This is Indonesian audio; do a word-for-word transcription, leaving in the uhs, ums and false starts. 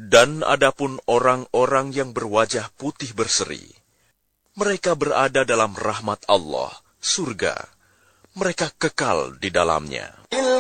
Dan adapun orang-orang yang berwajah putih berseri, mereka berada dalam rahmat Allah, surga. Mereka kekal di dalamnya.